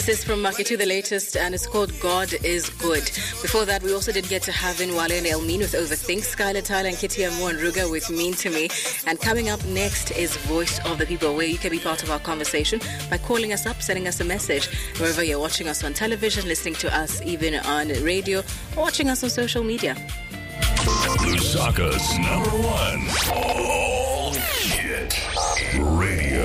This is from Maketu, the latest, and it's called God is Good. Before that, we also did get to have in Wale and Elmin with Overthink, Skylar Tyler and Kitty Amu and Ruga with Mean to Me. And coming up next is Voice of the People, where you can be part of our conversation by calling us up, sending us a message, wherever you're watching us on television, listening to us even on radio, or watching us on social media. Lusaka's #1 all hit radio.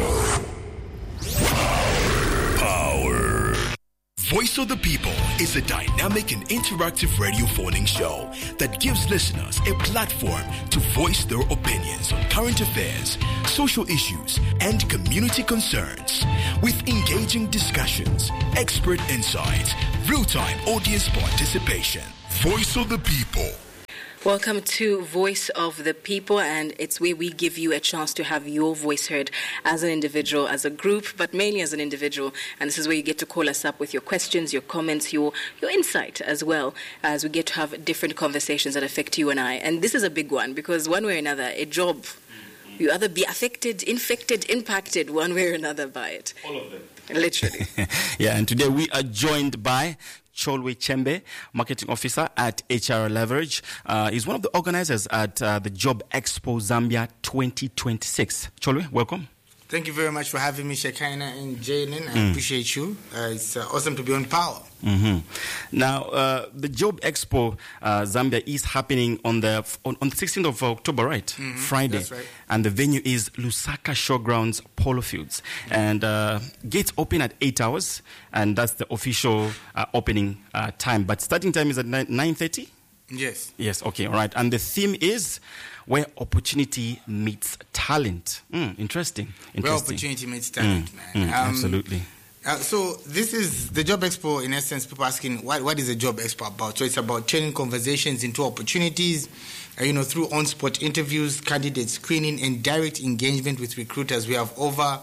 Power. Voice of the People is a dynamic and interactive radio phoning show that gives listeners a platform to voice their opinions on current affairs, social issues, and community concerns. With engaging discussions, expert insights, real-time audience participation. Voice of the People. Welcome to Voice of the People, and it's where we give you a chance to have your voice heard as an individual, as a group, but mainly as an individual. And this is where you get to call us up with your questions, your comments, your insight, as well as we get to have different conversations that affect you and I. And this is a big one, because one way or another, a job, you either be affected, infected, impacted one way or another by it. All of them. Literally. Yeah, and today we are joined by Cholwe Chembe, Marketing Officer at HR Leverage. He's one of the organizers at the Job Expo Zambia 2026. Cholwe, welcome. Thank you very much for having me, Shekaina and Jalen. I appreciate you. It's awesome to be on Power. Mm-hmm. Now, the Job Expo Zambia is happening on the 16th of October, right? Mm-hmm. Friday. That's right. And the venue is Lusaka Showgrounds Polo Fields. And gates open at 8 hours, and that's the official opening time. But starting time is at 9:30? Yes. Yes, okay, all right. And the theme is where opportunity meets talent. Interesting. Where opportunity meets talent, man. Absolutely. So this is the Job Expo. In essence, people asking, what is the Job Expo about? So it's about turning conversations into opportunities, through on-spot interviews, candidate screening, and direct engagement with recruiters. We have over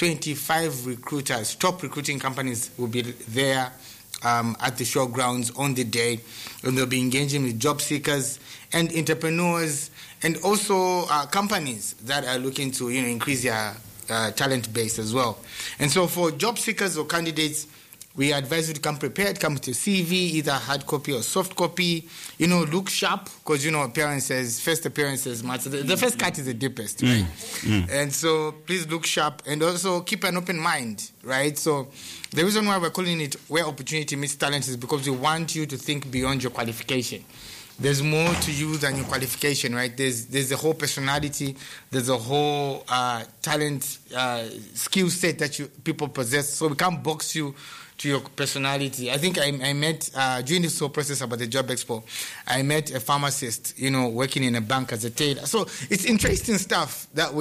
25 recruiters. Top recruiting companies will be there at the showgrounds on the day, and they'll be engaging with job seekers and entrepreneurs, and also companies that are looking to increase their talent base as well. And so for job seekers or candidates, we advise you to come prepared, come with your CV, either hard copy or soft copy. Look sharp, because first appearances matter. The first cut is the deepest, right? And so please look sharp, and also keep an open mind, right? So the reason why we're calling it Where Opportunity Meets Talent is because we want you to think beyond your qualification. There's more to you than your qualification, right? There's a whole personality, there's a whole talent, skill set that people possess. So we can't box you to your personality. I think I met, during this whole process about the Job Expo, I met a pharmacist, working in a bank as a tailor. So it's interesting stuff that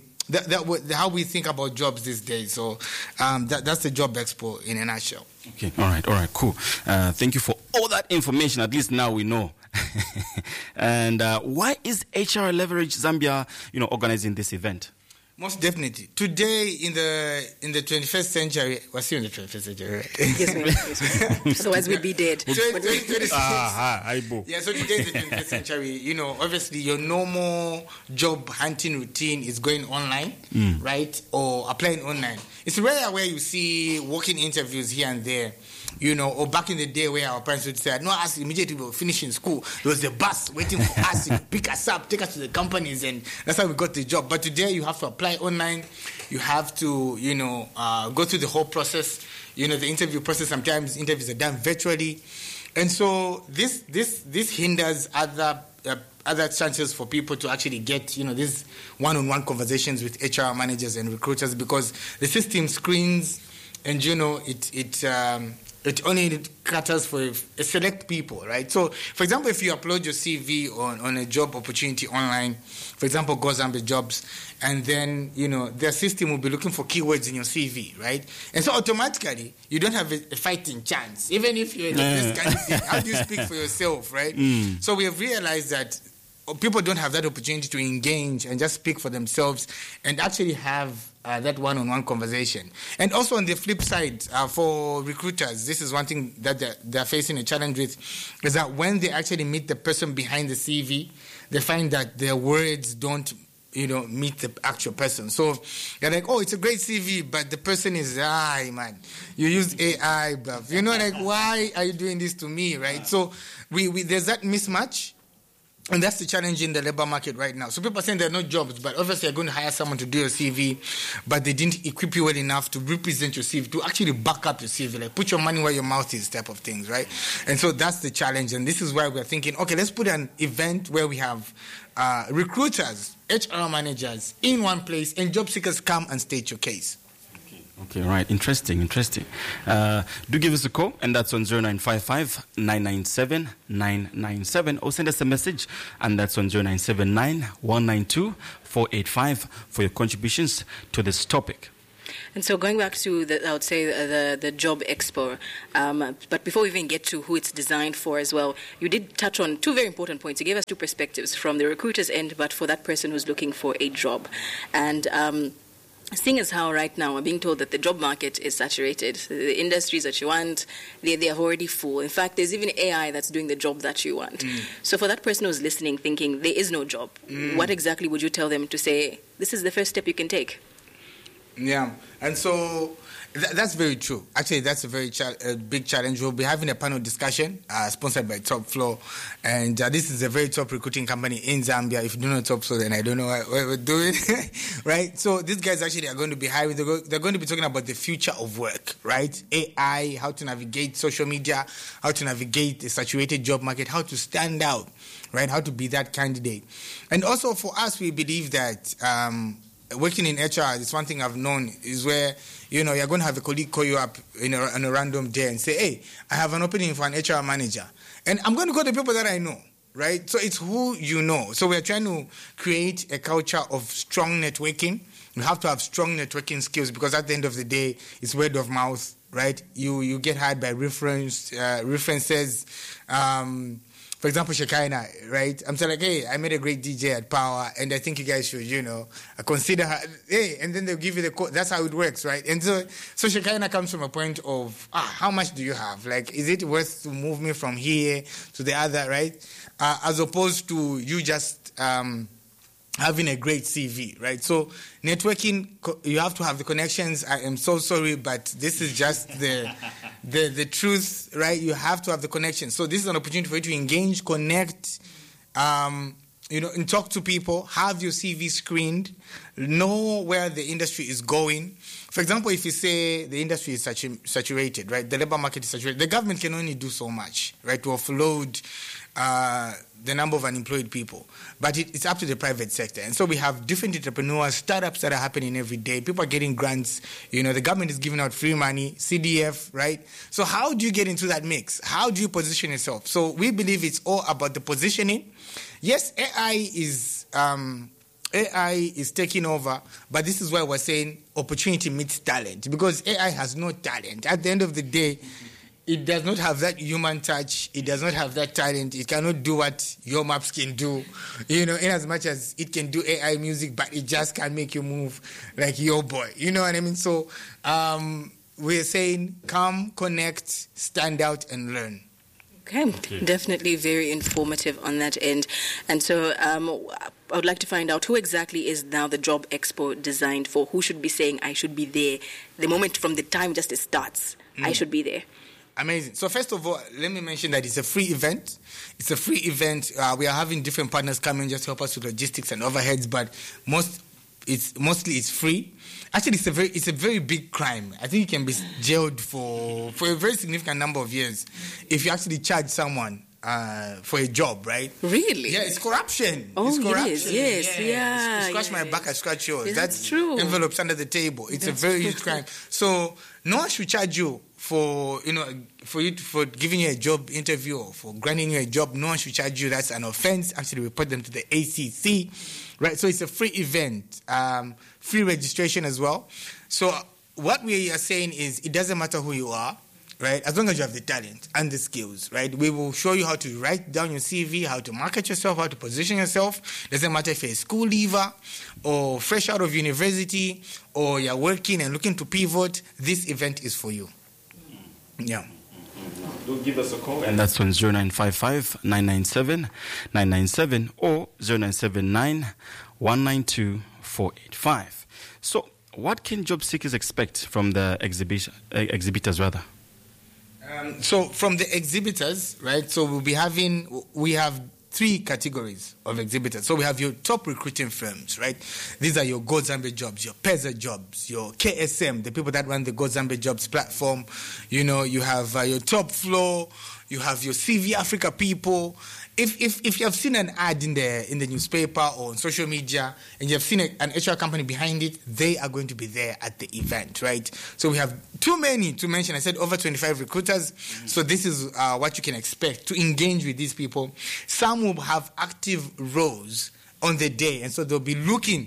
how we think about jobs these days. So that's the Job Expo in a nutshell. Okay, all right, cool. Thank you for all that information. At least now we know. And why is HR Leverage Zambia, organizing this event? Most definitely. Today, in the 21st century, we're still in the 21st century, right? Yes, ma'am. Otherwise, we'd be dead. 2026. Yeah, so today is the 21st century. Obviously, your normal job hunting routine is going online, right? Or applying online. It's rare where you see walking interviews here and there. Or back in the day where our parents would say, no, us immediately we were finishing school, there was a bus waiting for us to pick us up, take us to the companies, and that's how we got the job. But today you have to apply online, you have to, go through the whole process, the interview process. Sometimes interviews are done virtually. And so this hinders other chances for people to actually get, these one-on-one conversations with HR managers and recruiters, because the system screens and, it only caters for a select people, right? So, for example, if you upload your CV on a job opportunity online, for example, Go Zambia Jobs, and then, their system will be looking for keywords in your CV, right? And so automatically, you don't have a fighting chance. Even if you're the best candidate, how do you speak for yourself, right? So we have realized that people don't have that opportunity to engage and just speak for themselves and actually have that one-on-one conversation. And also on the flip side, for recruiters, this is one thing that they're facing a challenge with, is that when they actually meet the person behind the CV, they find that their words don't meet the actual person. So you're like, oh, it's a great CV, but the person is, man, you use AI, bruv. Like, why are you doing this to me, right? So we there's that mismatch. And that's the challenge in the labor market right now. So people are saying there are no jobs, but obviously you're going to hire someone to do your CV, but they didn't equip you well enough to represent your CV, to actually back up your CV, like put your money where your mouth is type of things, right? And so that's the challenge. And this is why we're thinking, okay, let's put an event where we have recruiters, HR managers in one place, and job seekers come and state your case. Okay, right. Interesting. Do give us a call, and that's on 0955 997 997, or send us a message, and that's on 0979 192 485 for your contributions to this topic. And so going back to the Job Expo, but before we even get to who it's designed for as well, you did touch on two very important points. You gave us two perspectives from the recruiter's end, but for that person who's looking for a job. And seeing as how right now we're being told that the job market is saturated, the industries that you want, they are already full. In fact, there's even AI that's doing the job that you want. So for that person who's listening, thinking there is no job, what exactly would you tell them to say, this is the first step you can take? Yeah, and so that's very true. Actually, that's a very big challenge. We'll be having a panel discussion sponsored by Top Floor, and this is a very top recruiting company in Zambia. If you don't know Top Floor, then I don't know what we're doing, right? So these guys actually are going to be hiring. They're going to be talking about the future of work, right? AI, how to navigate social media, how to navigate a saturated job market, how to stand out, right? How to be that candidate. And also for us, we believe that working in HR is one thing I've known is where, you're going to have a colleague call you up on a random day and say, hey, I have an opening for an HR manager. And I'm going to go to people that I know, right? So it's who you know. So we're trying to create a culture of strong networking. You have to have strong networking skills because at the end of the day, it's word of mouth, right? You get hired by references. For example, Shekinah, right? I'm saying like, hey, I met a great DJ at Power, and I think you guys should, consider her. Hey, and then they'll give you the code. That's how it works, right? And so Shekinah comes from a point of, how much do you have? Like, is it worth to move me from here to the other, right? As opposed to you just having a great CV, right? So networking, you have to have the connections. I am so sorry, but this is just the truth, right? You have to have the connections. So this is an opportunity for you to engage, connect, and talk to people, have your CV screened, know where the industry is going. For example, if you say the industry is saturated, right? The labor market is saturated. The government can only do so much, right? To offload the number of unemployed people. But it's up to the private sector. And so we have different entrepreneurs, startups that are happening every day. People are getting grants. The government is giving out free money, CDF, right? So how do you get into that mix? How do you position yourself? So we believe it's all about the positioning. Yes, AI is taking over, but this is why we're saying opportunity meets talent, because AI has no talent. At the end of the day, it does not have that human touch. It does not have that talent. It cannot do what your maps can do, in as much as it can do AI music, but it just can't make you move like your boy. You know what I mean? So we're saying come, connect, stand out, and learn. Okay, definitely very informative on that end. And so I would like to find out who exactly is now the Job Expo designed for? Who should be saying, I should be there the moment from the time just it starts? I should be there. Amazing. So first of all, let me mention that it's a free event. It's a free event. We are having different partners come in just to help us with logistics and overheads, but mostly it's free. Actually, it's a very big crime. I think you can be jailed for a very significant number of years if you actually charge someone for a job, right? Really? Yeah, it's corruption. Oh, it's corruption. It is. Yes, yeah. Scratch my back, I scratch yours. Yes, that's true. Envelopes under the table. It's a very huge crime. So no one should charge you for giving you a job interview or for granting you a job. No one should charge you. That's an offense. Actually, report them to the ACC, right? So it's a free event, free registration as well. So what we are saying is it doesn't matter who you are, right? As long as you have the talent and the skills, right? We will show you how to write down your CV, how to market yourself, how to position yourself. Doesn't matter if you're a school leaver or fresh out of university or you're working and looking to pivot, this event is for you. Yeah. do give us a call, and that's on 0955 997 997 or 0979 192 485. So, what can job seekers expect from the exhibitors, rather? So, from the exhibitors, right? So, we have 3 categories of exhibitors. So we have your top recruiting firms, right? These are your Go Zambia Jobs, your PEZA Jobs, your KSM, the people that run the Go Zambia Jobs platform. You know, you have your Top Floor, you have your CV Africa people. If you have seen an ad in the newspaper or on social media and you have seen an HR company behind it, they are going to be there at the event, right? So we have too many to mention. I said over 25 recruiters. So this is what you can expect to engage with these people. Some will have active roles on the day, and so they'll be looking.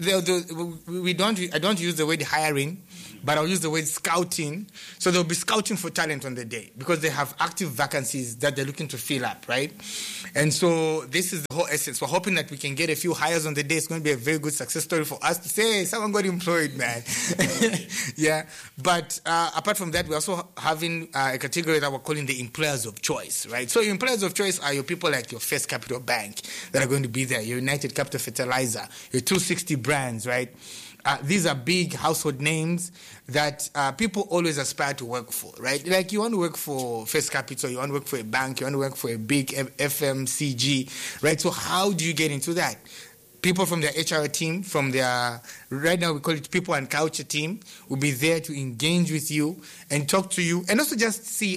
I don't use the word hiring, but I'll use the word scouting. So they'll be scouting for talent on the day because they have active vacancies that they're looking to fill up, right? And so this is the whole essence. We're hoping that we can get a few hires on the day. It's going to be a very good success story for us to say, hey, someone got employed, man. Yeah. But apart from that, we're also having a category that we're calling the employers of choice, right? So your employers of choice are your people like your First Capital Bank that are going to be there, your United Capital Fertilizer, your 260 brands, right? These are big household names that people always aspire to work for, right? Like you want to work for First Capital, you want to work for a bank, you want to work for a big FMCG, right? So how do you get into that? People from their HR team, from their, right now we call it people and culture team, will be there to engage with you and talk to you and also just see,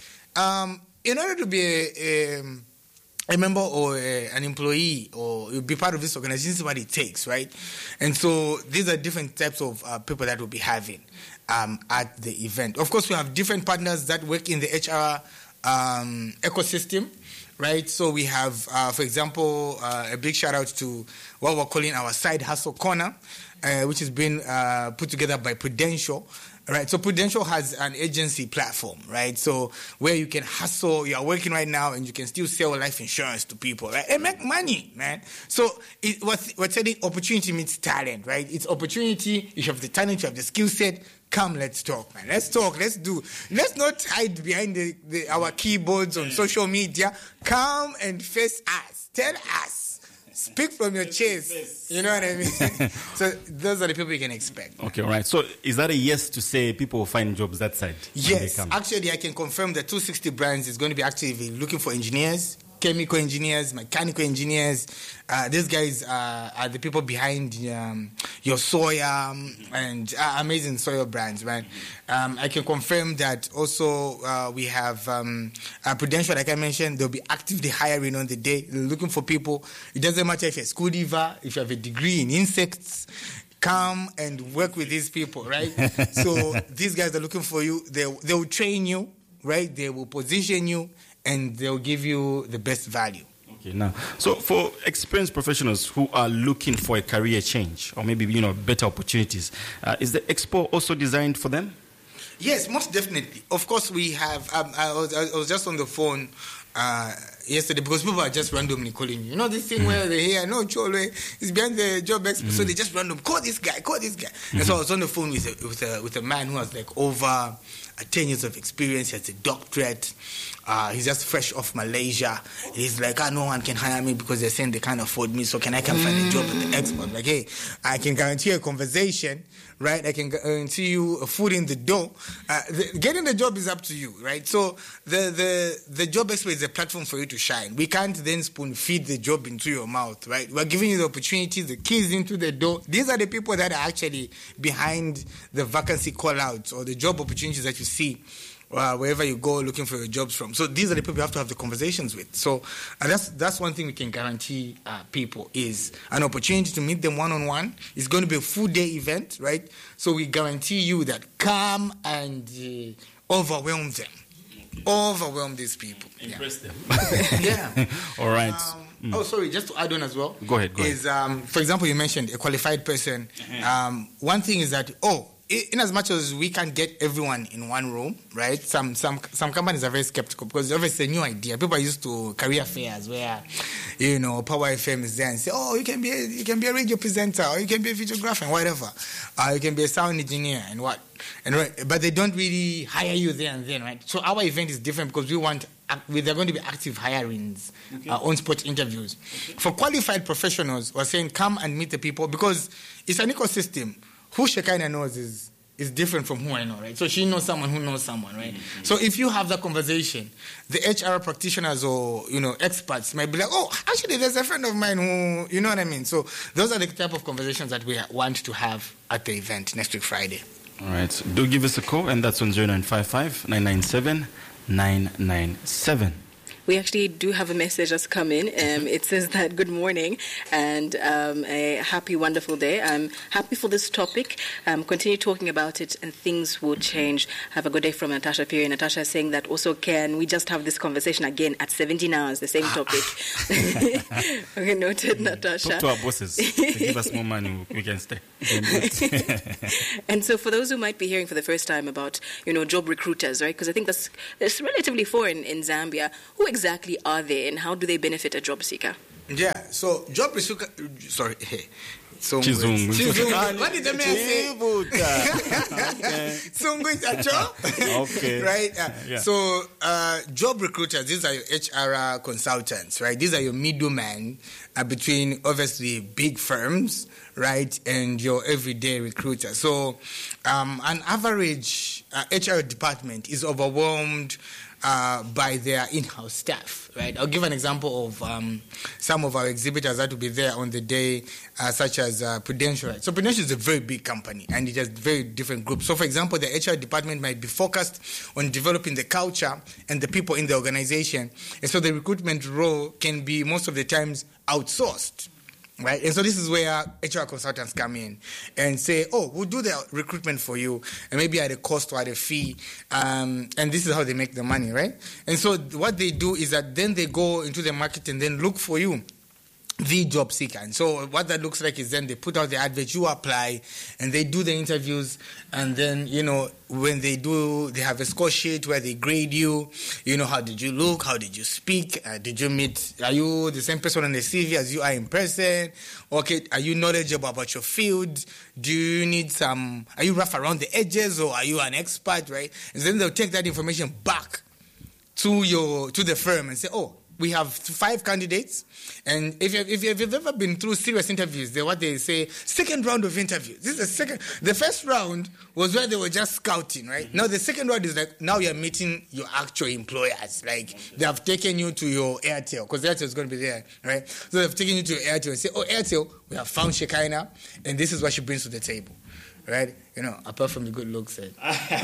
in order to be a member or an employee or you'll be part of this organization, this is what it takes, right? And so these are different types of people that we'll be having at the event. Of course, we have different partners that work in the HR ecosystem, right? So we have, for example, a big shout out to what we're calling our Side Hustle Corner, which has been put together by Prudential. Right, so Prudential has an agency platform, right? So where you can hustle, you are working right now, and you can still sell life insurance to people, right? And make money, man. So we're saying opportunity meets talent, right? It's opportunity. You have the talent, you have the skill set. Come, let's talk, man. Let's talk. Let's do. Let's not hide behind our keyboards on social media. Come and face us. Tell us. Speak from your chest. You know what I mean? So those are the people you can expect. Okay, all right. So is that a yes to say people will find jobs that side? Yes. Actually, I can confirm that 260 Brands is going to be actively looking for engineers, chemical engineers, mechanical engineers. These guys are the people behind your soya and amazing soya brands, right? I can confirm that also we have Prudential, like I mentioned, they'll be actively hiring on the day. They're looking for people. It doesn't matter if you're a school diva, if you have a degree in insects, come and work with these people, right? So these guys are looking for you. They will train you, right? They will position you, and they'll give you the best value. Okay, now, so for experienced professionals who are looking for a career change or maybe, better opportunities, is the expo also designed for them? Yes, most definitely. Of course, we have, I was just on the phone yesterday because people are just randomly calling you. You know this thing where they hear, no, Cholwe is behind the job expo, so they just random, call this guy. And so I was on the phone with a man who has like over 10 years of experience. He has a doctorate. He's just fresh off Malaysia. He's like, no one can hire me because they're saying they can't afford me, so can I come find a job at the expo? I'm like, hey, I can guarantee a conversation, right? I can guarantee you a foot in the door. Getting the job is up to you, right? So the job expo is a platform for you to shine. We can't then spoon feed the job into your mouth, right? We're giving you the opportunities, the keys into the door. These are the people that are actually behind the vacancy call-outs or the job opportunities that you see wherever you go looking for your jobs from. So these are the people you have to have the conversations with. So that's one thing we can guarantee people is an opportunity to meet them one-on-one. It's going to be a full-day event, right? So we guarantee you that come and overwhelm them. Overwhelm these people. Impress them. Yeah. All right. Oh, sorry, just to add on as well. Go ahead. For example, you mentioned a qualified person. One thing is that, in as much as we can get everyone in one room, right? Some companies are very skeptical because obviously it's a new idea. People are used to career fairs where, Power FM is there and say, oh, you can be a radio presenter, or you can be a videographer and whatever. You can be a sound engineer and what. But they don't really hire you there and then, right? So our event is different because there are going to be active hirings, on-spot interviews. Okay. For qualified professionals, we're saying come and meet the people because it's an ecosystem. Who Shekinah knows is different from who I know, right? So she knows someone who knows someone, right? Mm-hmm. So if you have that conversation, the HR practitioners or, experts might be like, oh, actually, there's a friend of mine who, you know what I mean? So those are the type of conversations that we want to have at the event next week, Friday. All right. So do give us a call, and that's on 0955 997 997. We actually do have a message that's come in. It says that good morning and a happy, wonderful day. I'm happy for this topic. Continue talking about it and things will change. Have a good day from Natasha Piri. Natasha is saying that also, can we just have this conversation again at 17 hours, the same topic? Okay, noted, Natasha. Talk to our bosses. They give us more money, we can stay. And so for those who might be hearing for the first time about, job recruiters, right? Because I think that's relatively foreign in Zambia. Who exactly are they and how do they benefit a job seeker? Yeah, so job seeker, sorry, hey. So Chizungu. What did the man say? Sungu is a job. Okay. Right? Yeah. So job recruiters, these are your HR consultants, right? These are your middlemen between obviously big firms, right, and your everyday recruiter. So an average HR department is overwhelmed by their in-house staff, right? I'll give an example of some of our exhibitors that will be there on the day, such as Prudential. Right? So Prudential is a very big company, and it has very different groups. So, for example, the HR department might be focused on developing the culture and the people in the organization, and so the recruitment role can be most of the times outsourced. Right, and so this is where HR consultants come in and say, "Oh, we'll do the recruitment for you, and maybe at a cost or at a fee." And this is how they make the money, right? And so what they do is that then they go into the market and then look for you, the job seeker. And so what that looks like is then they put out the advert, you apply, and they do the interviews, and then when they do, they have a score sheet where they grade you. How did you look? How did you speak? Did you meet? Are you the same person on the CV as you are in person? Okay, are you knowledgeable about your field? Do you need some? Are you rough around the edges, or are you an expert? Right, and then they'll take that information back to the firm and say, oh, we have 5 candidates, and if you've ever been through serious interviews, what they say, second round of interviews. This is the second. The first round was where they were just scouting, right? Now the second round is like, now you're meeting your actual employers. Like, they have taken you to your Airtel, because Airtel is going to be there, right? So they've taken you to your Airtel and say, oh, Airtel, we have found Shekinah, and this is what she brings to the table. Right? Apart from the good looks and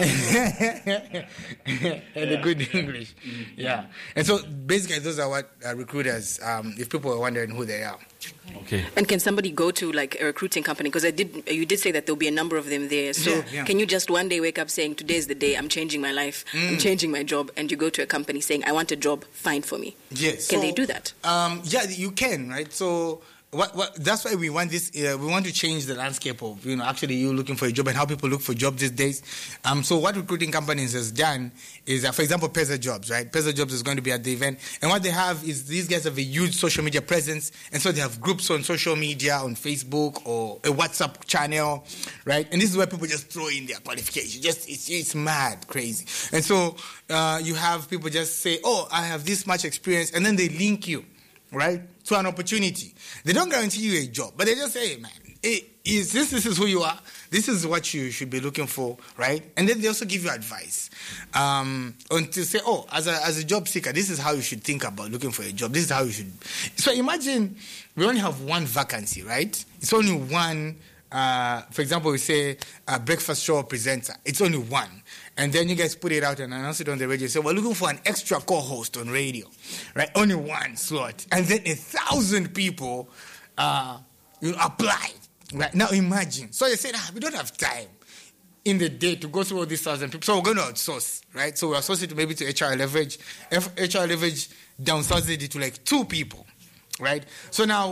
the good English. Yeah. And so basically those are what recruiters, if people are wondering who they are. Okay. And can somebody go to like a recruiting company? Because you did say that there'll be a number of them there. So Can you just one day wake up saying, today's the day, I'm changing my life, I'm changing my job, and you go to a company saying, I want a job, find for me. Yes. Can they do that? Yeah, you can, right? So that's why we want this. We want to change the landscape of actually you looking for a job and how people look for jobs these days. So what recruiting companies has done is, for example, Peza Jobs, right? Peza Jobs is going to be at the event, and what they have is these guys have a huge social media presence, and so they have groups on social media, on Facebook or a WhatsApp channel, right? And this is where people just throw in their qualifications. It's mad, crazy, and so you have people just say, "Oh, I have this much experience," and then they link you, right, to an opportunity. They don't guarantee you a job, but they just say, hey, man, this is who you are. This is what you should be looking for, right? And then they also give you advice on to say, oh, as a job seeker, this is how you should think about looking for a job. This is how you should. So imagine we only have one vacancy, right? It's only one. For example, we say a breakfast show presenter. It's only one. And then you guys put it out and announce it on the radio. Say, we're looking for an extra co-host on radio, right? Only one slot. And then 1,000 people apply. Right? Now imagine. So you say, we don't have time in the day to go through all these 1,000 people. So we're going to outsource, right? So we outsource it maybe to HR Leverage. HR Leverage downsizes it to like 2 people, right? So now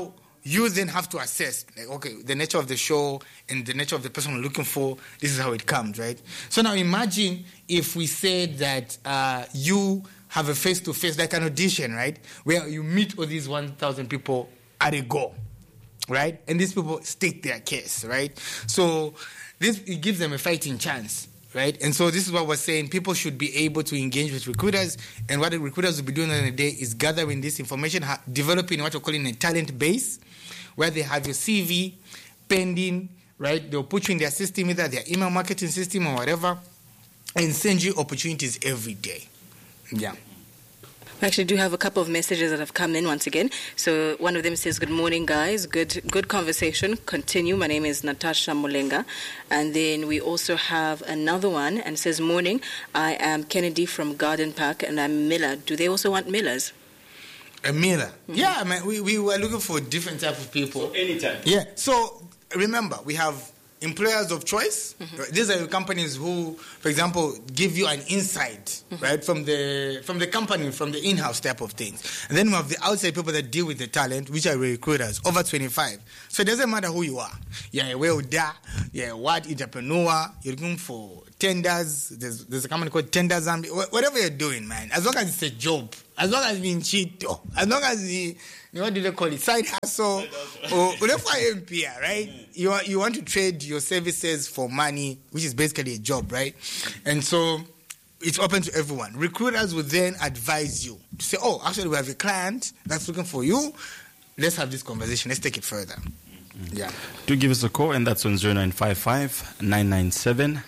you then have to assess, like, okay, the nature of the show and the nature of the person we're looking for, this is how it comes, right? So now imagine if we said that you have a face-to-face, like an audition, right? Where you meet all these 1,000 people at a go, right? And these people state their case, right? So it gives them a fighting chance, right? And so this is what we're saying. People should be able to engage with recruiters, and what the recruiters will be doing in the day is gathering this information, developing what we're calling a talent base, where they have your CV pending, right? They'll put you in their system, either their email marketing system or whatever, and send you opportunities every day. Yeah. We actually do have a couple of messages that have come in once again. So one of them says, good morning, guys. Good conversation. Continue. My name is Natasha Mulenga. And then we also have another one and says, morning. I am Kennedy from Garden Park and I'm Miller. Do they also want Millers? A Miller? Mm-hmm. Yeah, man. We were looking for different type of people. So anytime. Yeah. So remember, we have employers of choice. Mm-hmm. These are companies who, for example, give you an insight, mm-hmm. right, from the company, from the in-house type of things. And then we have the outside people that deal with the talent, which are recruiters, over 25. So it doesn't matter who you are. You're a welder, you're a what entrepreneur, you're looking for tenders. There's a company called Tender Zambia. Whatever you're doing, man, as long as it's a job, as long as it's cheat, as long as what do they call it? Side hustle. Or MPR, right? You want to trade your services for money, which is basically a job, right? And so it's open to everyone. Recruiters will then advise you to say, oh, actually, we have a client that's looking for you. Let's have this conversation. Let's take it further. Mm-hmm. Yeah. Do give us a call, and that's on 0955 997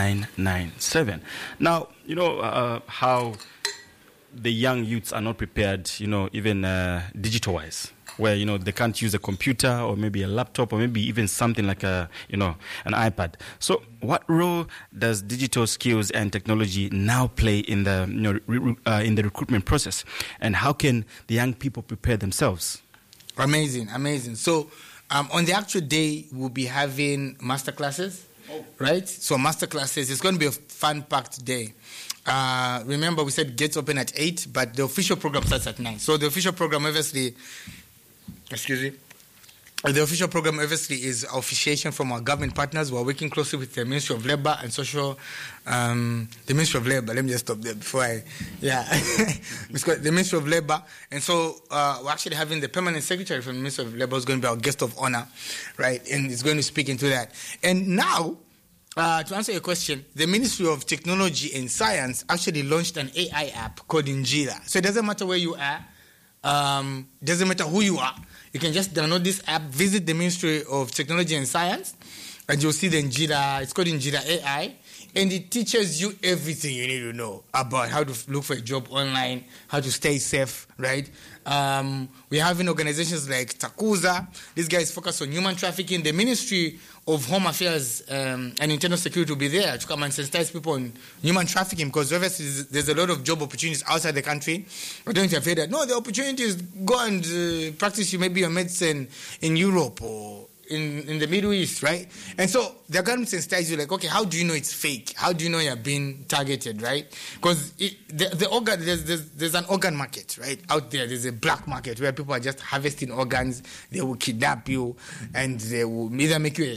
997. Now, you know how the young youths are not prepared, you know, even digital-wise, where, you know, they can't use a computer or maybe a laptop or maybe even something like an iPad. So what role does digital skills and technology now play in the, in the recruitment process? And how can the young people prepare themselves? Amazing. So on the actual day, we'll be having masterclasses, right? So masterclasses, it's going to be a fun-packed day. Remember, we said gates open at 8, but the official program starts at 9. So the official program, obviously, the official program, obviously, is officiation from our government partners. We're working closely with the Ministry of Labour and Social... the Ministry of Labour, let me just stop there before the Ministry of Labour. And so we're actually having the permanent secretary from the Ministry of Labour who's going to be our guest of honor, right? And he's going to speak into that. And now... to answer your question, the Ministry of Technology and Science actually launched an AI app called Njira. So it doesn't matter where you are, doesn't matter who you are. You can just download this app, visit the Ministry of Technology and Science, and you'll see the Njira. It's called Njira AI, and it teaches you everything you need to know about how to look for a job online, how to stay safe, right? We're having organizations like Takuza. These guys focus on human trafficking. The Ministry of Home Affairs and Internal Security will be there to come and sensitize people on human trafficking, because obviously there's a lot of job opportunities outside the country. I don't interfere that. No, the opportunities go and practice maybe your medicine in Europe or in the Middle East, right? And so they're going to sensitize you like, okay, how do you know it's fake? How do you know you're being targeted, right? Because there's an organ market, right? Out there, there's a black market where people are just harvesting organs. They will kidnap you and they will either make you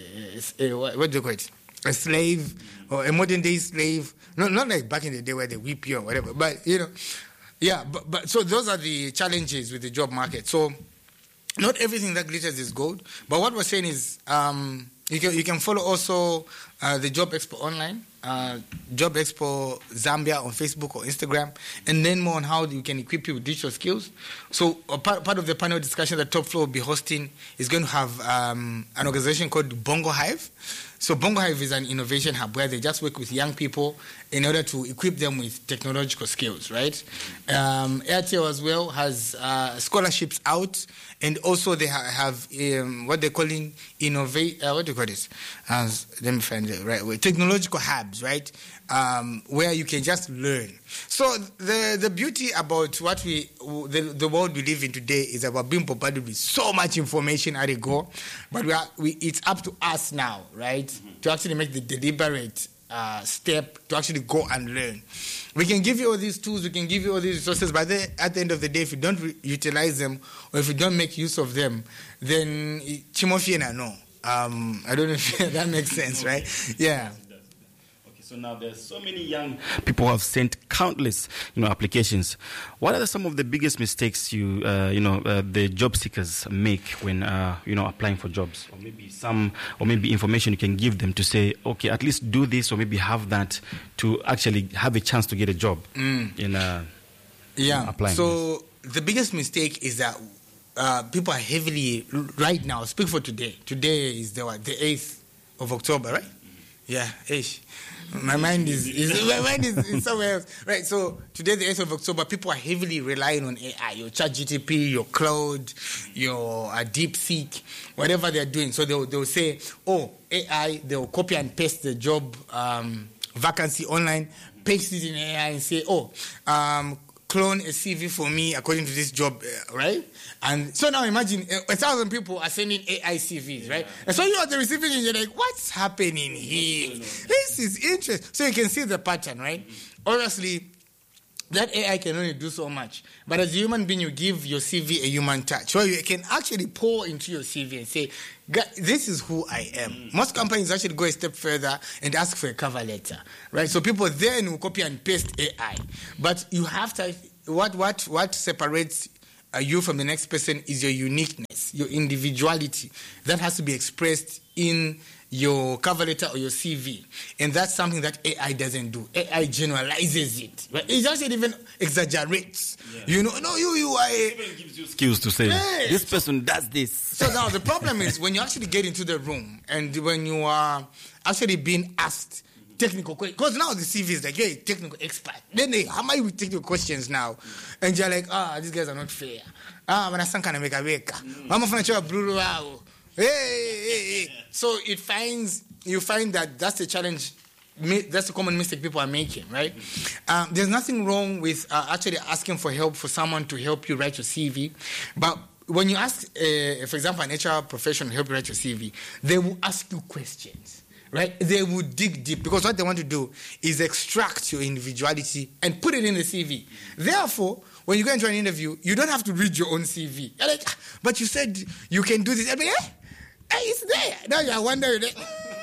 what do you call it? A slave or a modern day slave. No, not like back in the day where they whip you or whatever, but, you know, yeah, but so those are the challenges with the job market. So not everything that glitters is gold, but what we're saying is you can follow also the Job Expo online, Job Expo Zambia on Facebook or Instagram, and learn more on how you can equip you with digital skills. So part of the panel discussion that Top Floor will be hosting is going to have an organization called Bongo Hive. So Bongo Hive is an innovation hub where they just work with young people in order to equip them with technological skills, right? Airtel as well has scholarships out, and also they have what they're calling what do you call this? Let me find the right way. Technological hubs, right? Where you can just learn. So the beauty about what the world we live in today is about being bombarded with so much information at a go, but it's up to us now, right, to actually make the deliberate step to actually go and learn. We can give you all these tools, we can give you all these resources, but then at the end of the day, if you don't utilize them or if you don't make use of them, then chimofiena no. I don't know if that makes sense, right? Yeah. So now there's so many young people who have sent countless, applications. What are some of the biggest mistakes the job seekers make when, applying for jobs? Or maybe information you can give them to say, okay, at least do this or maybe have that to actually have a chance to get a job applying. So the biggest mistake is that people are heavily, right now, speak for today. Today is the 8th of October, right? Yeah, ish. My mind is somewhere else. Right, so today, the 8th of October, people are heavily relying on AI, your ChatGPT, your Claude, your DeepSeek, whatever they're doing. So they'll say, AI, they'll copy and paste the job vacancy online, paste it in AI and say, clone a CV for me according to this job, right? And so now imagine 1,000 people are sending AI CVs, right? And so you are the receiving and you're like, what's happening here? This is interesting. So you can see the pattern, right? Obviously, that AI can only do so much. But as a human being, you give your CV a human touch. So you can actually pour into your CV and say, this is who I am. Most companies actually go a step further and ask for a cover letter, right? So people then will copy and paste AI. But you have to, what separates you from the next person is your uniqueness, your individuality. That has to be expressed in your cover letter or your CV. And that's something that AI doesn't do. AI generalizes it. Right? It just even exaggerates. Yeah. You are it even gives you skills to say, this person does this. So now the problem is when you actually get into the room and when you are actually being asked technical questions, because now the CV is like, hey, technical expert. Then they hammer you with technical questions now. And you're like, these guys are not fair. Hey. So you find that that's the challenge. That's the common mistake people are making, right? There's nothing wrong with actually asking for help for someone to help you write your CV. But when you ask, for example, an HR professional to help you write your CV, they will ask you questions, right? They will dig deep because what they want to do is extract your individuality and put it in the CV. Therefore, when you go into an interview, you don't have to read your own CV. You're like, but you said you can do this. I mean, it's there. Now you're wondering, is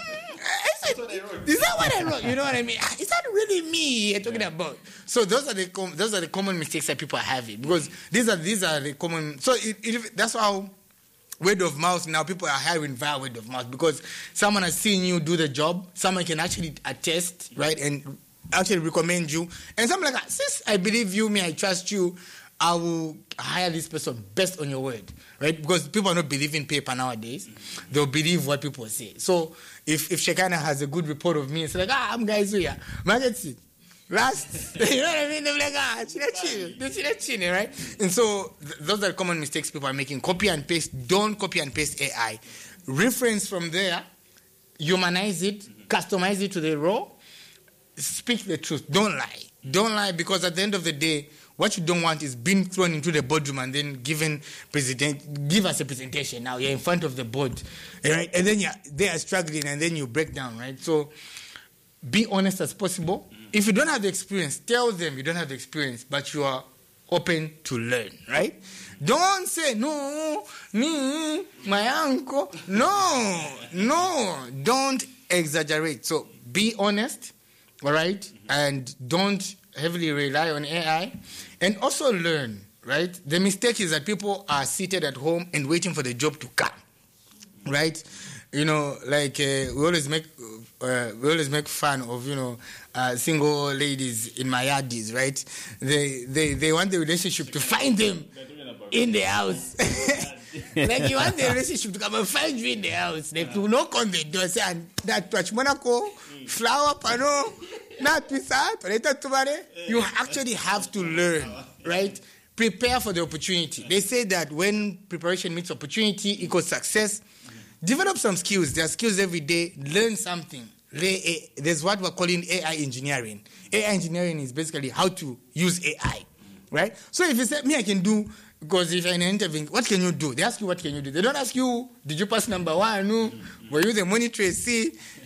that what I wrote? You know what I mean? Is that really me you're talking about? So those are the common mistakes that people are having because these are the common. So that's how word of mouth now people are hiring via word of mouth because someone has seen you do the job. Someone can actually attest, right, and actually recommend you. And someone like, sis, I believe you, I trust you. I will hire this person based on your word, right? Because people are not believing paper nowadays. They'll believe what people say. So if Shekinah has a good report of me, it's like, I'm guys here. Magazine. Last, you know what I mean? They're like, chill, right? And so those are the common mistakes people are making. Copy and paste. Don't copy and paste AI. Reference from there. Humanize it. Customize it to the role. Speak the truth. Don't lie. Don't lie because at the end of the day, what you don't want is being thrown into the boardroom and then give us a presentation. Now you're in front of the board, right? And then they are struggling and then you break down, right? So be honest as possible. If you don't have the experience, tell them you don't have the experience, but you are open to learn, right? Don't say, no, me, my uncle. No, don't exaggerate. So be honest, all right? And don't heavily rely on AI. And also learn, right? The mistake is that people are seated at home and waiting for the job to come, right? We always make fun of, single ladies in my yardies, right? They want the relationship to find them in the house. Like you want the relationship to come and find you in the house. They have to knock on the door, say, and that touch Monaco, flower pano, not you actually have to learn, right? Prepare for the opportunity. They say that when preparation meets opportunity equals success. Develop some skills. There are skills every day. Learn something. There's what we're calling AI engineering. AI engineering is basically how to use AI, right? So if you say, I can do, because if you're in an interview, what can you do? They ask you, what can you do? They don't ask you, did you pass number one? No. Were you the monitor? See?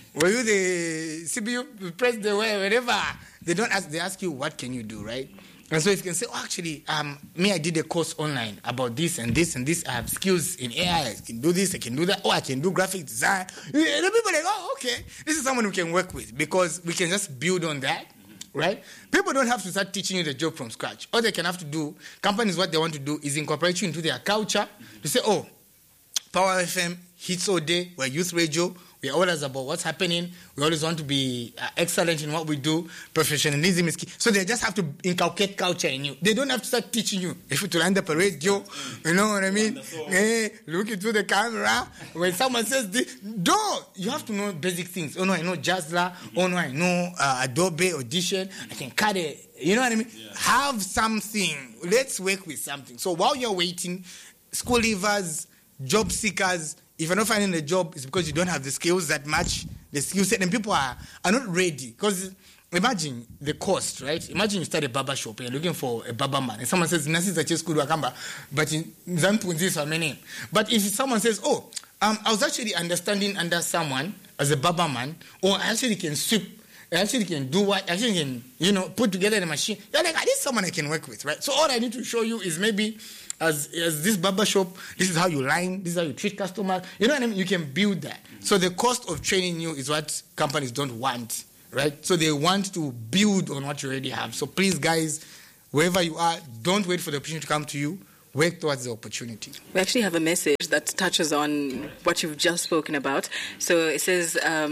Were you the CPU president, wherever? They ask you, what can you do, right? And so if you can say, oh, actually, I did a course online about this and this and this. I have skills in AI. I can do this, I can do that. Oh, I can do graphic design. And people are like, oh, okay. This is someone we can work with because we can just build on that, right? People don't have to start teaching you the job from scratch. All they can have to do, companies, what they want to do is incorporate you into their culture to say, oh, Power FM, hits all day, we're youth radio. We are always about what's happening. We always want to be excellent in what we do. Professionalism is key. So they just have to inculcate culture in you. They don't have to start teaching you. If you to land up a radio, you know what I mean? Hey, look into the camera. When someone says this, you have to know basic things. Oh no, I know Jazzla. Oh no, I know Adobe Audition. I can cut it. You know what I mean? Yeah. Have something. Let's work with something. So while you're waiting, school leavers, job seekers, if you're not finding a job, it's because you don't have the skills that match the skill set, and people are not ready. Because imagine the cost, right? Imagine you start a barber shop and you're looking for a barber man, and someone says, "Nasi za chesku wakamba," but in Zampunzi so many. But if someone says, "Oh, I was actually understanding under someone as a barber man, or I actually can sweep, I actually can do what, I actually can, put together the machine," you're like, "This is someone I can work with, right?" So all I need to show you is maybe, as this barber shop, this is how you line, this is how you treat customers. You know what I mean? You can build that. So the cost of training you is what companies don't want, right? So they want to build on what you already have. So please, guys, wherever you are, don't wait for the opportunity to come to you. Work towards the opportunity. We actually have a message that touches on what you've just spoken about. So it says,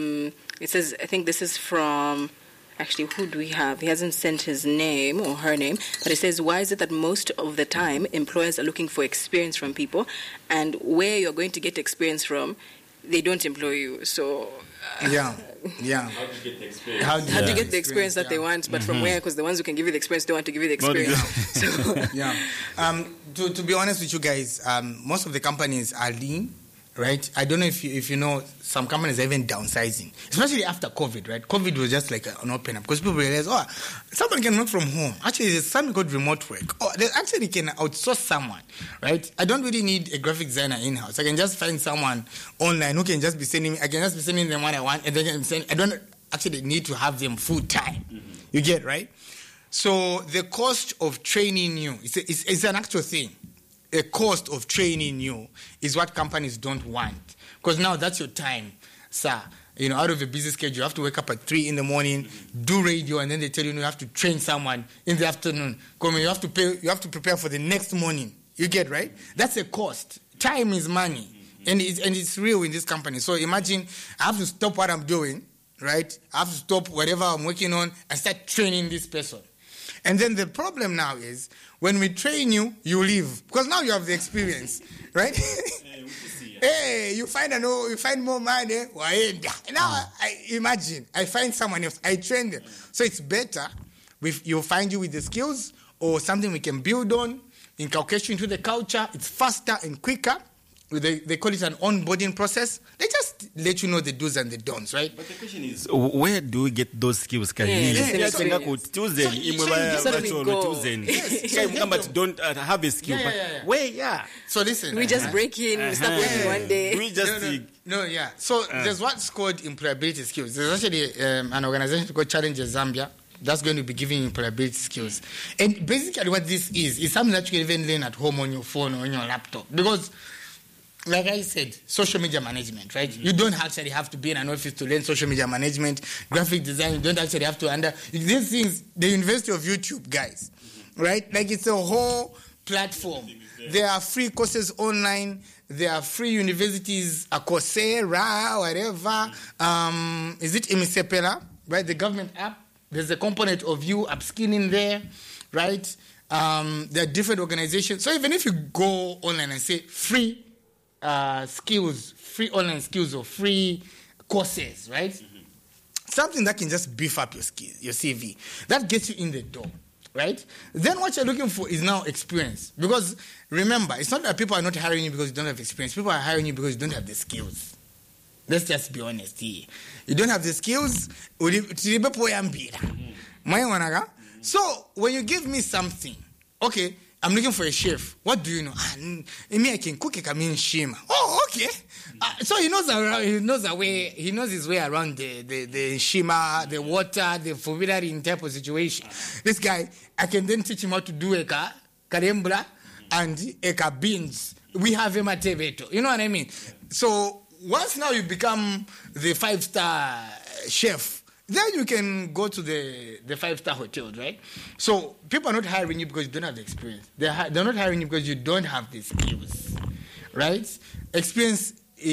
I think this is from... Actually, who do we have? He hasn't sent his name or her name, but it says, why is it that most of the time employers are looking for experience from people, and where you're going to get experience from, they don't employ you? So... Yeah. How do you get the experience? How do you get the experience that they want, but from where? Because the ones who can give you the experience don't want to give you the experience. To be honest with you guys, most of the companies are lean. Right? I don't know if you know, some companies are even downsizing, especially after COVID, right? COVID was just like an open up because people realized, someone can work from home. Actually, there's something called remote work. They actually can outsource someone, right? I don't really need a graphic designer in-house. I can just find someone online who can just be sending me, I can just be sending them what I want, and they can send, I don't actually need to have them full time. Mm-hmm. You get, right? So the cost of training you, it's an actual thing. A cost of training you is what companies don't want. Because now that's your time, sir. Out of a busy schedule, you have to wake up at 3 in the morning, do radio, and then they tell you have to train someone in the afternoon. You have to prepare for the next morning. You get, right? That's a cost. Time is money. And it's real in this company. So imagine I have to stop what I'm doing, right? I have to stop whatever I'm working on and start training this person. And then the problem now is, when we train you, you leave. Because now you have the experience, right? Hey, you find more money. Now, I find someone else. I train them. So it's better you'll find you with the skills or something we can build on, inculcation into the culture. It's faster and quicker. They call it an onboarding process. They just let you know the do's and the don'ts, right? But the question is, where do we get those skills? Don't have a skill. Where? So listen. We just break in, we start working one day. We just... So there's what's called employability skills. There's actually an organization called Challenges Zambia that's going to be giving employability skills. And basically what this is something that you can even learn at home on your phone or on your laptop. Because... like I said, social media management, right? Mm-hmm. You don't actually have to be in an office to learn social media management, graphic design. You don't actually have to these things, the University of YouTube, guys, right? Like it's a whole platform. There are free courses online. There are free universities, Coursera, whatever. Is it Imisepela, right? The government app. There's a component of you upskilling there, right? There are different organizations. So even if you go online and say free skills, free online skills or free courses, right? Mm-hmm. Something that can just beef up your skills, your CV. That gets you in the door, right? Then what you're looking for is now experience. Because remember, it's not that people are not hiring you because you don't have experience. People are hiring you because you don't have the skills. Let's just be honest here. You don't have the skills. So when you give me something, okay, I'm looking for a chef. What do you know? Me, I can cook a shima. Oh, okay. So he knows his way around the shima, the water, the formulary type of situation. This guy, I can then teach him how to do eka, karembra, and eka beans. We have him at Teveto. You know what I mean? So once now you become the 5-star chef, then you can go to the 5-star hotels, right? So people are not hiring you because you don't have the experience. They're not hiring you because you don't have the skills, right? Experience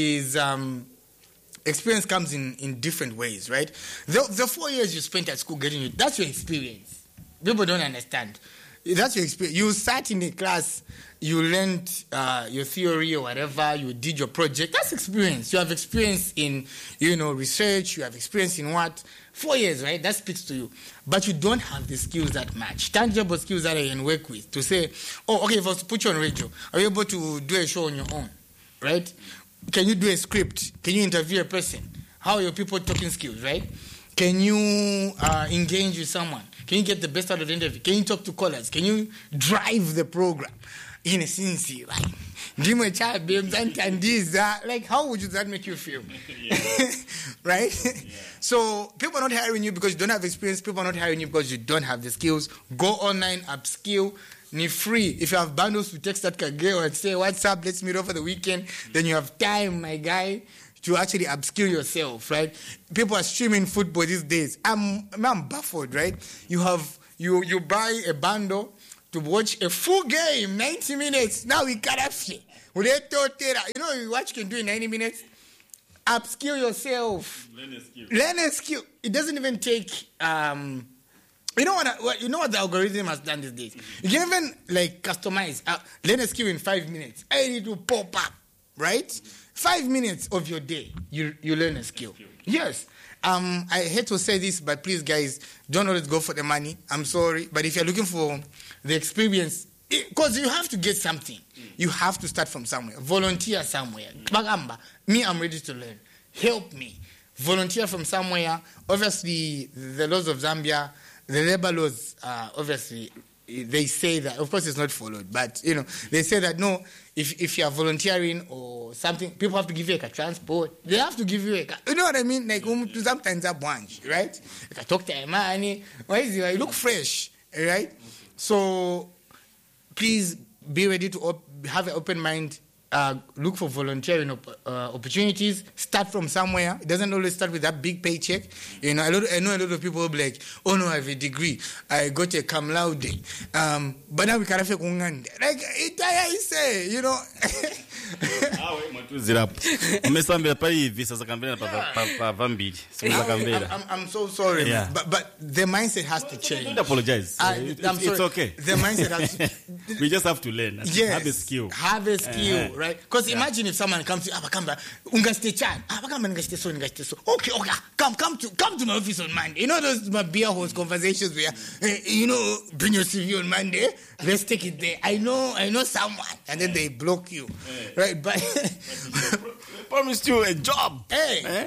comes in different ways, right? The 4 years you spent at school getting it, that's your experience. People don't understand. That's your experience. You sat in a class, you learned your theory or whatever, you did your project. That's experience. You have experience in, research. You have experience in what? 4 years, right? That speaks to you. But you don't have the skills that match. Tangible skills that I can work with to say, oh, okay, if I was to put you on radio, are you able to do a show on your own, right? Can you do a script? Can you interview a person? How are your people talking skills, right? Can you engage with someone? Can you get the best out of the interview? Can you talk to callers? Can you drive the program? In a sense, like, how would that make you feel? Right? Yeah. So people are not hiring you because you don't have experience. People are not hiring you because you don't have the skills. Go online, upskill. Ni free. If you have bundles to text that kageo and say, what's up, let's meet over the weekend, then you have time, my guy, to actually upskill yourself, right? People are streaming football these days. I'm baffled, right? You buy a bundle to watch a full game, 90 minutes. Now we got up. You know what you can do in 90 minutes? Upskill yourself. Learn a skill. It doesn't even take. You know what the algorithm has done these days? You can even customize. Learn a skill in 5 minutes. I need to pop up, right? 5 minutes of your day, you learn a skill. Yes. I hate to say this, but please, guys, don't always go for the money. I'm sorry. But if you're looking for the experience, because you have to get something. You have to start from somewhere. Volunteer somewhere. Me, I'm ready to learn. Help me. Volunteer from somewhere. Obviously, the laws of Zambia, the labor laws, obviously, they say that, of course it's not followed, but they say that no, if you are volunteering or something, people have to give you a transport. They have to give you you know what I mean? Like sometimes a bunch, right? If I talk to a man, you look fresh, right? So please be ready to have an open mind. Look for volunteering opportunities. Start from somewhere. It doesn't always start with that big paycheck. I know a lot of people will be like, oh no, I have a degree. I got a cum laude. But now we can't have like, I say, I'm so sorry, yeah. But the mindset has to change. Don't apologize. It's okay. The mindset has to we just have to learn. Yes. Have a skill. Have a skill, right? Because imagine if someone comes to okay, come to my office on Monday. Those my beer host conversations where bring your CV on Monday, let's take it there. I know someone, and then they block you, right? But promised you a job. Hey,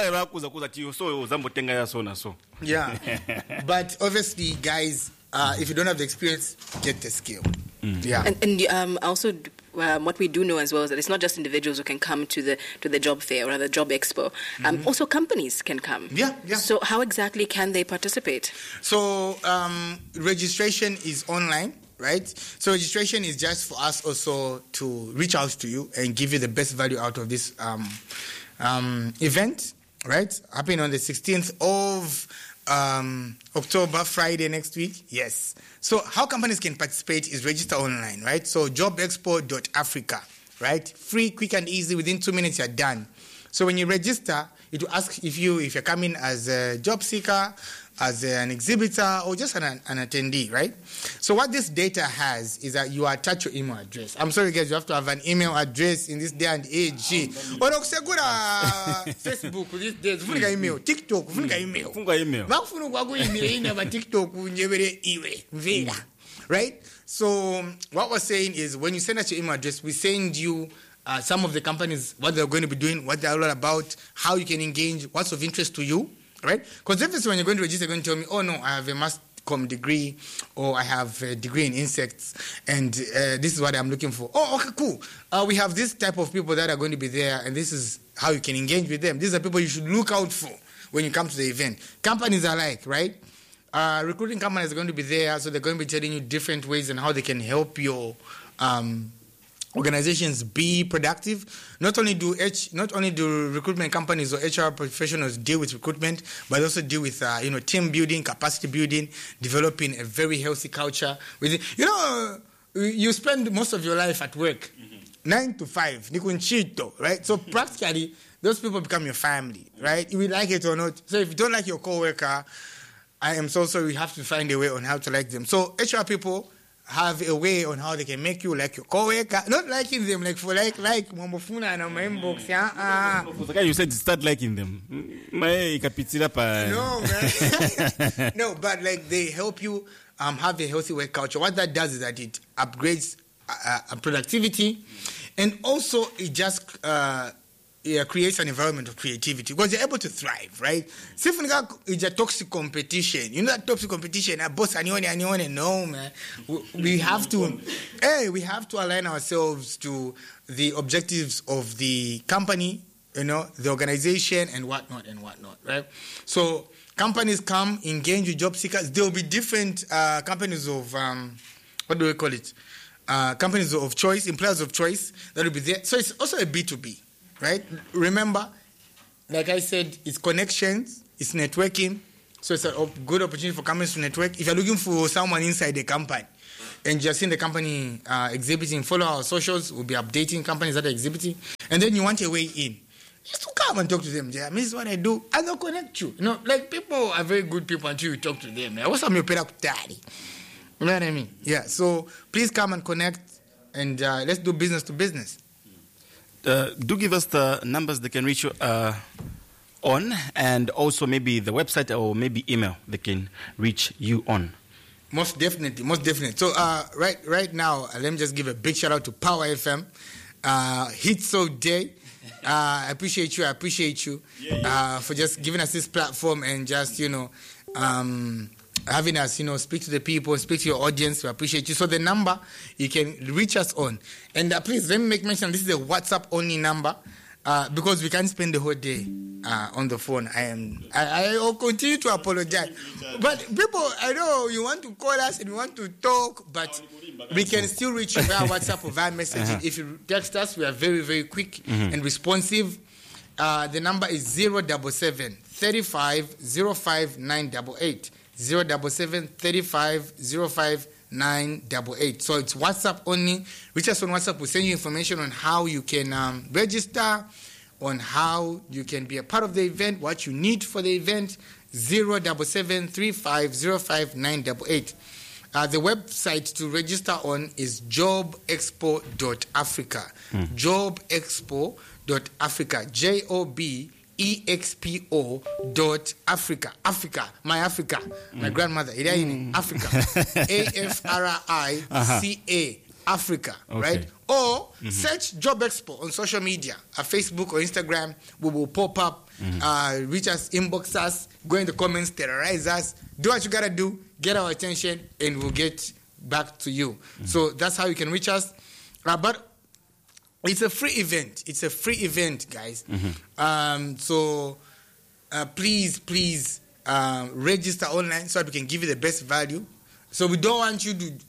yeah. But obviously, guys, if you don't have the experience, get the skill. Yeah. And also, what we do know as well is that it's not just individuals who can come to the job fair or the job expo. Also, companies can come. Yeah. So, how exactly can they participate? So, registration is online. Right? So registration is just for us also to reach out to you and give you the best value out of this event, right? Happening on the 16th of October, Friday next week. Yes. So how companies can participate is register online, right? So jobexpo.africa, right? Free, quick and easy. Within 2 minutes, you're done. So when you register, it will ask if you're coming as a job seeker, as an exhibitor, or just an attendee, right? So what this data has is that you attach your email address. I'm sorry, guys, you have to have an email address in this day and age. Facebook these days, ufunika email, TikTok, ufunika email. Bakufuna kwa email ina TikTok unjebere iwe mvela. Right? So what we're saying is when you send us your email address, we send you some of the companies, what they're going to be doing, what they're all about, how you can engage, what's of interest to you. Right? Because if it's when you're going to register, you're going to tell me, oh no, I have com degree, or I have a degree in insects, and this is what I'm looking for. Oh, okay, cool. We have this type of people that are going to be there, and this is how you can engage with them. These are people you should look out for when you come to the event. Companies are like, right? Recruiting companies are going to be there, so they're going to be telling you different ways and how they can help your organizations be productive. Not only do recruitment companies or HR professionals deal with recruitment, but also deal with team building, capacity building, developing a very healthy culture. You spend most of your life at work, 9 to 5, nikunchito, right? So practically, those people become your family, right? You will like it or not. So if you don't like your coworker, I am so sorry. You have to find a way on how to like them. So HR people have a way on how they can make you like your coworker. Not liking them like Momofuna and my inbox. You said start liking them. No, man. No, but like they help you have a healthy work culture. What that does is that it upgrades productivity, and also it just creates an environment of creativity because you're able to thrive, right? It's a toxic competition. You know that toxic competition? Boss, anione. No, man. We have to align ourselves to the objectives of the company, the organization, and whatnot, right? So companies come, engage with job seekers. There will be different companies of, what do we call it? Companies of choice, employers of choice that will be there. So it's also a B2B. Right? Remember, like I said, it's connections, it's networking. So it's a good opportunity for companies to network. If you're looking for someone inside the company and you're seeing the company exhibiting, follow our socials. We'll be updating companies that are exhibiting. And then you want a way in. Just to come and talk to them. Yeah, this is what I do. And they'll connect you. People are very good people until you talk to them. What's up, your daddy? You know what I mean? Yeah, so please come and connect and let's do business to business. Do give us the numbers they can reach you on, and also maybe the website or maybe email they can reach you on. Most definitely. So right now, let me just give a big shout out to Power FM, Hitso Day. I appreciate you for just giving us this platform and just having us, speak to the people, speak to your audience. We appreciate you. So the number you can reach us on. And please, let me make mention, this is a WhatsApp-only number because we can't spend the whole day on the phone. I'll continue to apologize. But people, I know you want to call us and you want to talk, but we can still reach you via WhatsApp or via message. If you text us, we are very, very quick and responsive. The number is 077 35 05 988. 077 35 05 988. So it's WhatsApp only. Reach us on WhatsApp. We'll send you information on how you can register, on how you can be a part of the event, what you need for the event. 077 35 05 988. The website to register on is jobexpo.africa. Jobexpo.africa. JOBEXPO.Africa. Africa. My Africa. My grandmother. Africa. AFRICA. Africa. Okay. Right? Or search Job Expo on social media. Facebook or Instagram. We will pop up. Reach us, inbox us, go in the comments, terrorize us. Do what you gotta do. Get our attention, and we'll get back to you. So that's how you can reach us. But it's a free event. It's a free event, guys. So please register online so that we can give you the best value. So we don't want you to...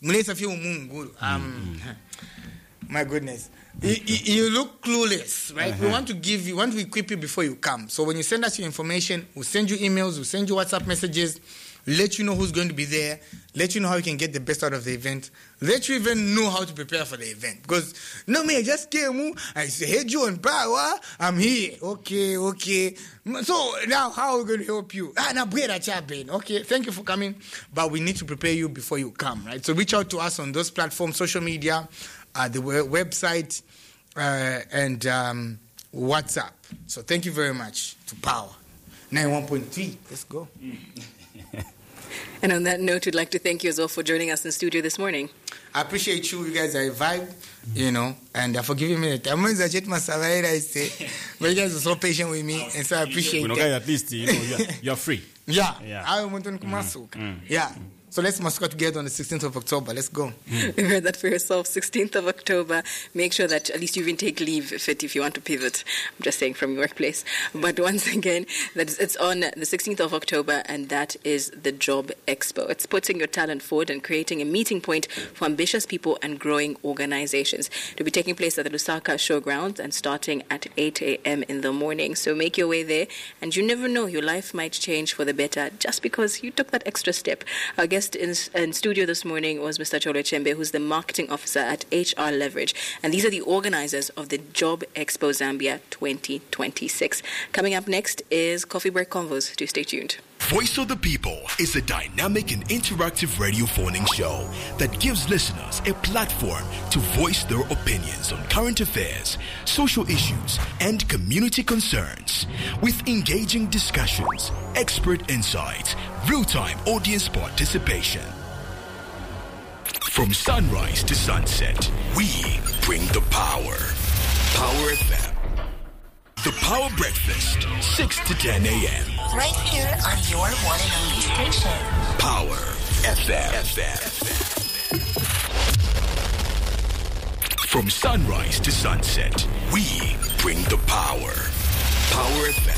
my goodness. You look clueless, right? We want to equip you before you come. So when you send us your information, we'll send you emails, we'll send you WhatsApp messages, let you know who's going to be there, let you know how you can get the best out of the event, let you even know how to prepare for the event. Because, I just came, I heard you on Power, I'm here. Okay. So now how are we going to help you? Okay, thank you for coming, but we need to prepare you before you come, right? So reach out to us on those platforms, social media, the website, and WhatsApp. So thank you very much to Power. 91.3, let's go. And on that note, we'd like to thank you as well for joining us in studio this morning. I appreciate you. You guys are a vibe, and for giving me the time. But you guys are so patient with me, and so I appreciate that. At least, you're free. Yeah. I want to Yeah. So let's mascot together on the 16th of October. Let's go. You heard that for yourself. 16th of October. Make sure that at least you even take leave if you want to pivot. I'm just saying from your workplace. But once again, it's on the 16th of October, and that is the Job Expo. It's putting your talent forward and creating a meeting point for ambitious people and growing organizations. It will be taking place at the Lusaka Showgrounds and starting at 8 a.m. in the morning. So make your way there, and you never know, your life might change for the better just because you took that extra step. Our guest in studio this morning was Mr. Cholwe Chembe, who's the marketing officer at HR Leverage, and these are the organizers of the Job Expo Zambia 2026. Coming up next is Coffee Break Convos. Do stay tuned. Voice of the People is a dynamic and interactive radio phoning show that gives listeners a platform to voice their opinions on current affairs, social issues, and community concerns. With engaging discussions, expert insights, real-time audience participation. From sunrise to sunset, we bring the power. Power FM. The Power Breakfast, 6 to 10 a.m. Right here on your one and only station. Power FM. From sunrise to sunset, we bring the power. Power FM.